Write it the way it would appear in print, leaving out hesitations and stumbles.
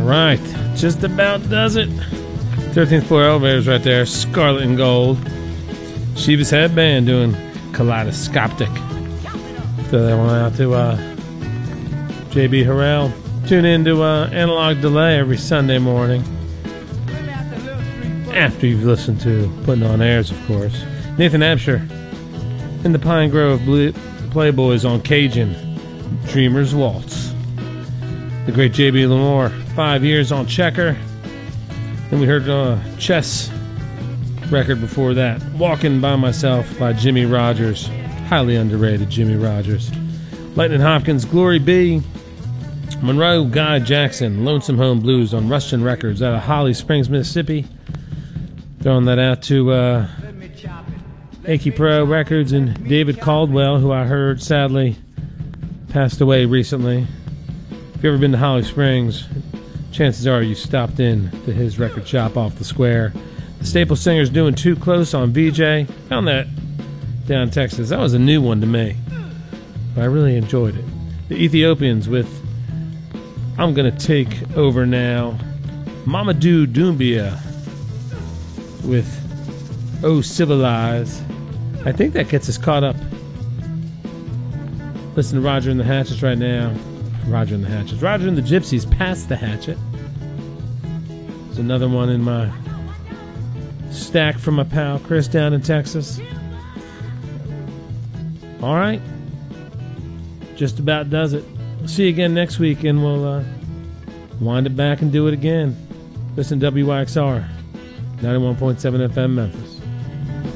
Right, just about does it. 13th floor elevators right there, Scarlet and Gold. Shiva's Headband doing Kaleidoscopic. Throw that one out to JB Harrell. Tune in to Analog Delay every Sunday morning. After you've listened to Putting on Airs, of course. Nathan Absher in the Pine Grove Playboys on Cajun. Dreamer's Waltz. The great J.B. Lamore, 5 years on Checker. Then we heard Chess record before that, Walking by Myself by Jimmy Rogers. Highly underrated Jimmy Rogers. Lightning Hopkins, Glory Be. Monroe Guy Jackson, Lonesome Home Blues on Rushton Records out of Holly Springs, Mississippi. Throwing that out to Achy Pro Records and David Caldwell, who I heard sadly passed away recently. If you've ever been to Holly Springs, chances are you stopped in to his record shop off the square. The Staple Singers doing Too Close on VJ. Found that down in Texas. That was a new one to me, but I really enjoyed it. The Ethiopians with I'm Gonna Take Over Now. Mamadou Doumbia with Oh Civilize. I think that gets us caught up. Listen to Roger and the Hatchets right now. Roger and the Hatchets. Roger and the Gypsies, Past the Hatchet. There's another one in my stack from my pal Chris down in Texas. All right. Just about does it. We'll see you again next week, and we'll wind it back and do it again. Listen to WYXR 91.7 FM Memphis.